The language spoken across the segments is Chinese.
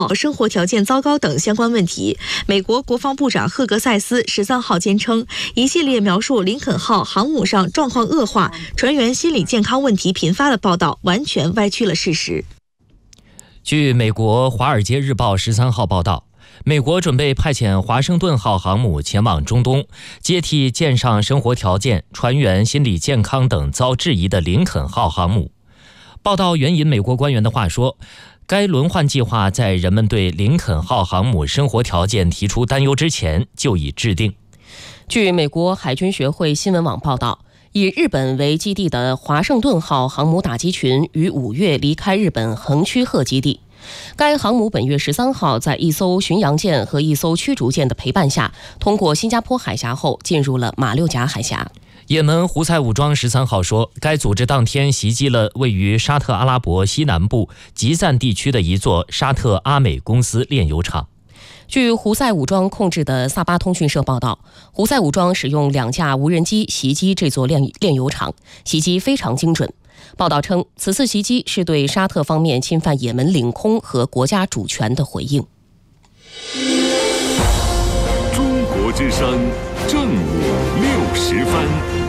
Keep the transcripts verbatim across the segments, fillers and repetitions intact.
生活条件糟糕等相关问题。美国国防部长赫格塞斯十三号坚称，一系列描述林肯号航母上状况恶化、船员心理健康问题频发的报道完全歪曲了事实。 据美国《华尔街日报》十三号报道，美国准备派遣华盛顿号航母前往中东，接替舰上生活条件、船员心理健康等遭质疑的林肯号航母。报道援引美国官员的话说，该轮换计划在人们对林肯号航母生活条件提出担忧之前就已制定。 据美国海军学会新闻网报道，以日本为基地的华盛顿号航母打击群于五月离开日本横须贺基地。该航母本月十三号在一艘巡洋舰和一艘驱逐舰的陪伴下，通过新加坡海峡后进入了马六甲海峡。 也门胡塞武装十三号说，该组织当天袭击了位于沙特阿拉伯西南部吉赞地区的一座沙特阿美公司炼油厂。 据胡塞武装控制的萨巴通讯社报道，胡塞武装使用两架无人机袭击这座炼炼油厂，袭击非常精准。报道称，此次袭击是对沙特方面侵犯也门领空和国家主权的回应。 中国之声正午六十分。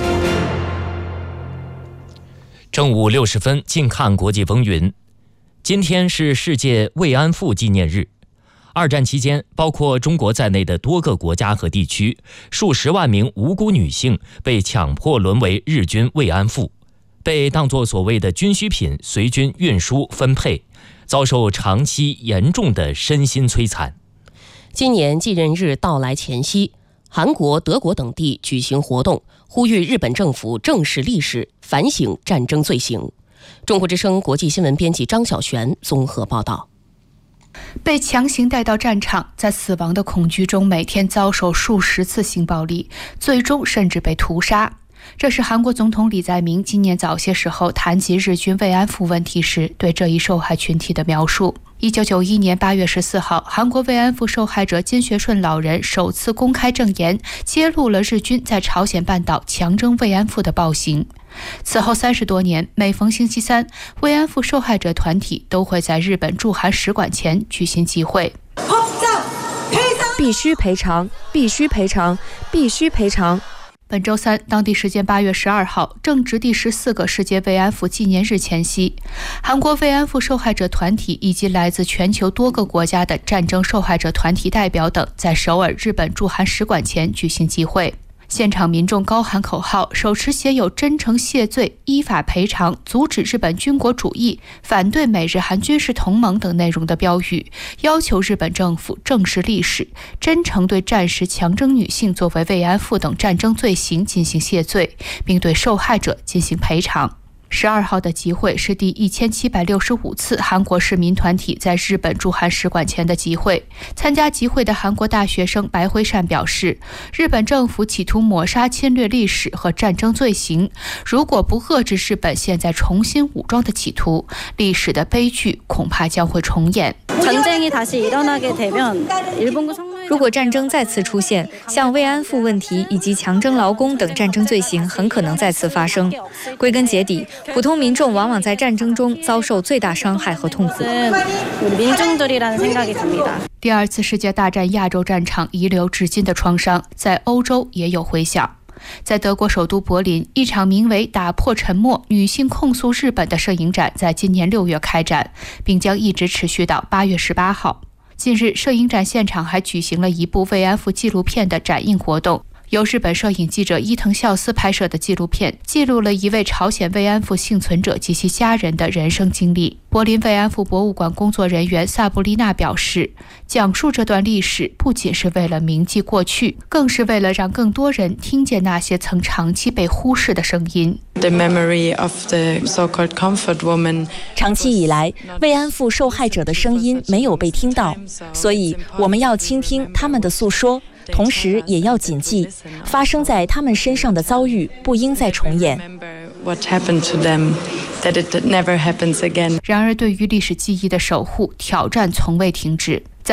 正午六十分，近看国际风云。今天是世界慰安妇纪念日。二战期间，包括中国在内的多个国家和地区，数十万名无辜女性被强迫沦为日军慰安妇，被当作所谓的军需品随军运输分配，遭受长期严重的身心摧残。 今年纪念日到来前夕，韩国、德国等地举行活动，呼吁日本政府正视历史，反省战争罪行。中国之声国际新闻编辑张小璇综合报道。 被强行带到战场，在死亡的恐惧中每天遭受数十次性暴力，最终甚至被屠杀。这是韩国总统李在明今年早些时候谈及日军慰安妇问题时对这一受害群体的描述。一九九一年八月十四号，韩国慰安妇受害者金学顺老人首次公开证言，揭露了日军在朝鲜半岛强征慰安妇的暴行。此后三十多年，每逢星期三，慰安妇受害者团体都会在日本驻韩使馆前举行集会。 必须赔偿，必须赔偿，必须赔偿。 本周三，当地时间八月十二号，正值第十四个世界慰安妇纪念日前夕，韩国慰安妇受害者团体以及来自全球多个国家的战争受害者团体代表等，在首尔日本驻韩使馆前举行集会。现场民众高喊口号，手持写有真诚谢罪、依法赔偿、阻止日本军国主义、反对美日韩军事同盟等内容的标语，要求日本政府正视历史，真诚对战时强征女性作为慰安妇等战争罪行进行谢罪，并对受害者进行赔偿。十二号的集会是第一千七百六十五次韩国市民团体在日本驻韩使馆前的集会。参加集会的韩国大学生白辉善表示，日本政府企图抹杀侵略历史和战争罪行，如果不遏制日本现在重新武装的企图，历史的悲剧恐怕将会重演。 如果战争再次出现，像慰安妇问题以及强征劳工等战争罪行很可能再次发生。归根结底，普通民众往往在战争中遭受最大伤害和痛苦。 第二次世界大战亚洲战场遗留至今的创伤，在欧洲也有回响。在德国首都柏林，一场名为“打破沉默：女性控诉日本”的摄影展在今年六月开展，并将一直持续到八月十八号。近日，摄影展现场还举行了一部慰安妇纪录片的展映活动。由日本摄影记者伊藤孝司拍摄的纪录片，记录了一位朝鲜慰安妇幸存者及其家人的人生经历。柏林慰安妇博物馆工作人员萨布丽娜表示，讲述这段历史不仅是为了铭记过去，更是为了让更多人听见那些曾长期被忽视的声音。 长期以来，慰安妇受害者的声音没有被听到，所以我们要倾听他们的诉说，同时也要谨记，发生在他们身上的遭遇不应再重演。 然而，对于历史记忆的守护，挑战从未停止。